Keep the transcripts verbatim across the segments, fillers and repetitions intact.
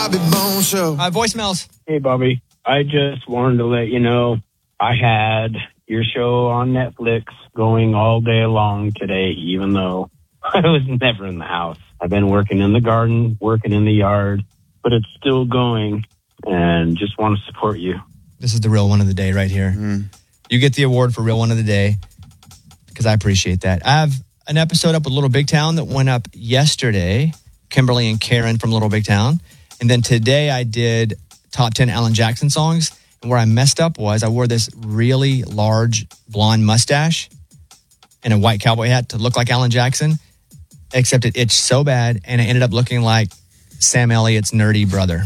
Bobby Bones Show. Uh, voicemails. Hey, Bobby. I just wanted to let you know I had your show on Netflix going all day long today, even though I was never in the house. I've been working in the garden, working in the yard, but it's still going, and just want to support you. This is the real one of the day right here. Mm. You get the award for real one of the day because I appreciate that. I have an episode up with Little Big Town that went up yesterday, Kimberly and Karen from Little Big Town. And then today I did top ten Alan Jackson songs. And where I messed up was I wore this really large blonde mustache and a white cowboy hat to look like Alan Jackson, except it itched so bad and it ended up looking like Sam Elliott's nerdy brother.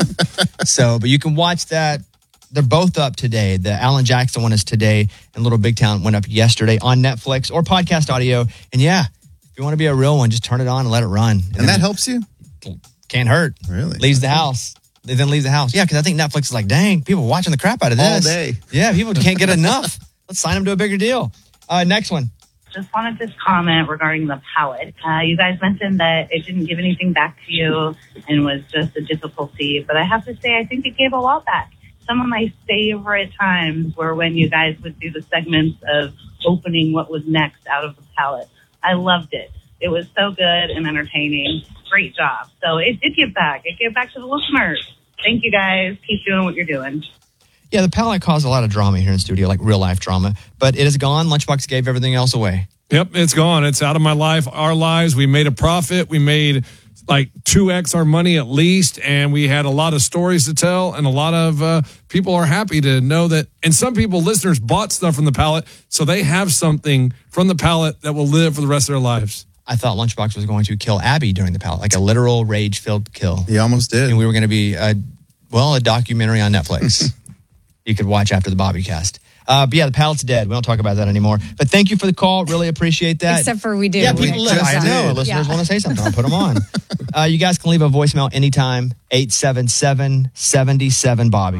So, but you can watch that. They're both up today. The Alan Jackson one is today, and Little Big Town went up yesterday on Netflix or podcast audio. And yeah, if you want to be a real one, just turn it on and let it run. And, and that helps you? Can't hurt. Really? Leaves the house. They then leave the house. Yeah, because I think Netflix is like, dang, people are watching the crap out of this. All day. Yeah, people can't get enough. Let's sign them to a bigger deal. Uh, next one. Just wanted to comment regarding the palette. Uh, you guys mentioned that it didn't give anything back to you and was just a difficulty. But I have to say, I think it gave a lot back. Some of my favorite times were when you guys would do the segments of opening what was next out of the palette. I loved it. It was so good and entertaining. Great job. So it did give back. It gave back to the listeners. Thank you, guys. Keep doing what you're doing. Yeah, the palette caused a lot of drama here in studio, like real life drama. But it is gone. Lunchbox gave everything else away. Yep, it's gone. It's out of my life, our lives. We made a profit. We made like two X our money at least, and we had a lot of stories to tell, and a lot of uh, people are happy to know that. And some people, listeners, bought stuff from the palette, so they have something from the palette that will live for the rest of their lives. I thought Lunchbox was going to kill Abby during the palette, like a literal rage-filled kill. He almost did. And we were going to be, a, well, a documentary on Netflix. You could watch after the Bobby cast. Uh, but yeah, the palette's dead. We don't talk about that anymore. But thank you for the call. Really appreciate that. Except for we do. Yeah, people We listen. I just know. did. Listeners Yeah. want to say something. I'll put them on. Uh, you guys can leave a voicemail anytime. eight seven seven, seven seven, Bobby.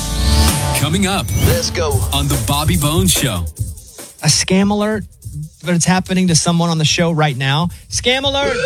Coming up. Let's go. On the Bobby Bones Show. A scam alert, but it's happening to someone on the show right now. Scam alert!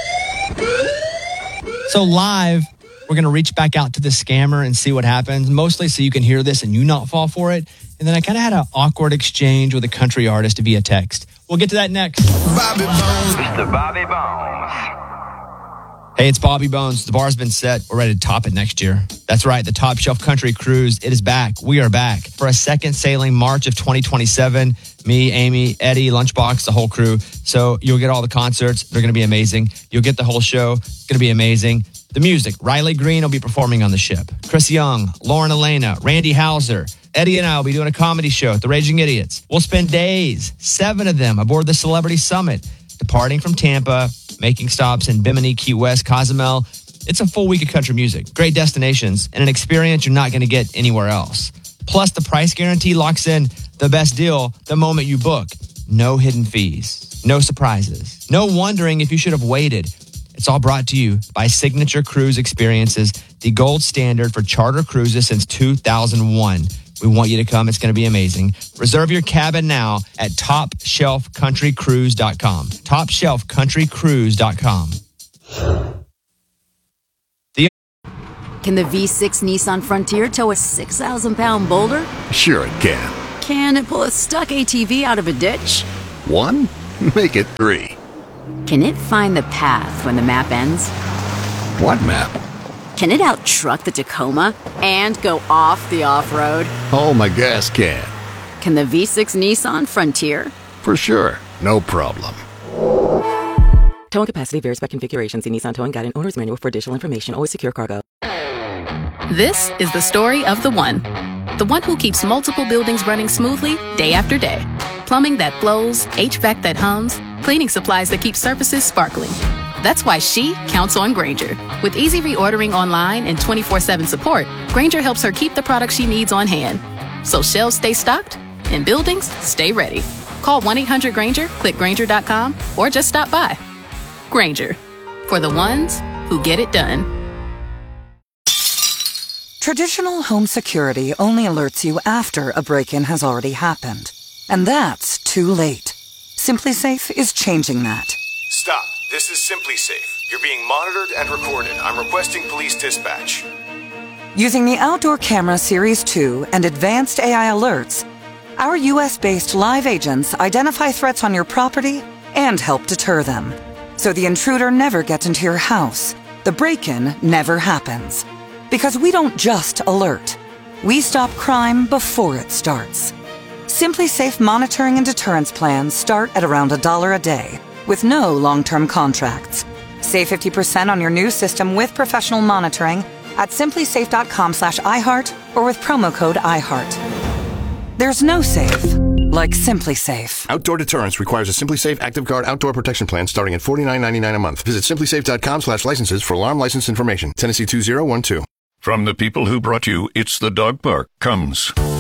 So live, we're going to reach back out to the scammer and see what happens, mostly so you can hear this and you not fall for it. And then I kind of had an awkward exchange with a country artist via text. We'll get to that next. Bobby Bones. Mister Bobby Bones. Hey, it's Bobby Bones. The bar's been set. We're ready to top it next year. That's right. The Top Shelf Country Cruise. It is back. We are back for a second sailing March of twenty twenty-seven. Me, Amy, Eddie, Lunchbox, the whole crew. So you'll get all the concerts. They're going to be amazing. You'll get the whole show. It's going to be amazing. The music. Riley Green will be performing on the ship. Chris Young, Lauren Elena, Randy Hauser. Eddie and I will be doing a comedy show at the Raging Idiots. We'll spend days, seven of them, aboard the Celebrity Summit, departing from Tampa, making stops in Bimini, Key West, Cozumel. It's a full week of country music, great destinations, and an experience you're not going to get anywhere else. Plus, the price guarantee locks in the best deal the moment you book. No hidden fees, no surprises, no wondering if you should have waited. It's all brought to you by Signature Cruise Experiences, the gold standard for charter cruises since two thousand one. We want you to come. It's going to be amazing. Reserve your cabin now at top shelf country cruise dot com. top shelf country cruise dot com. The- Can the V six Nissan Frontier tow a six thousand pound boulder? Sure it can. Can it pull a stuck A T V out of a ditch? One? Make it three. Can it find the path when the map ends? What map? Can it out-truck the Tacoma and go off the off-road? Oh, my gas can. Can the V six Nissan Frontier? For sure. No problem. Towing capacity varies by configuration. See Nissan Towing Guide and Owner's Manual for additional information. Always secure cargo. This is the story of the one. The one who keeps multiple buildings running smoothly day after day. Plumbing that flows, H V A C that hums, cleaning supplies that keep surfaces sparkling. That's why she counts on Grainger. With easy reordering online and twenty-four seven support, Grainger helps her keep the products she needs on hand. So shelves stay stocked and buildings stay ready. Call one eight hundred Grainger, click Grainger dot com, or just stop by. Grainger, for the ones who get it done. Traditional home security only alerts you after a break-in has already happened. And that's too late. Simply Safe is changing that. Stop. This is Simply Safe. You're being monitored and recorded. I'm requesting police dispatch. Using the Outdoor Camera Series two and advanced A I alerts, our U S-based live agents identify threats on your property and help deter them. So the intruder never gets into your house. The break-in never happens. Because we don't just alert. We stop crime before it starts. Simply Safe monitoring and deterrence plans start at around a dollar a day, with no long-term contracts. Save fifty percent on your new system with professional monitoring at simplysafe.com slash iHeart or with promo code iHeart. There's no safe like Simply Safe. Outdoor deterrence requires a Simply Safe Active Guard outdoor protection plan starting at forty-nine ninety-nine a month. Visit simplysafe.com slash licenses for alarm license information. Tennessee two zero one two. From the people who brought you It's the Dog Park comes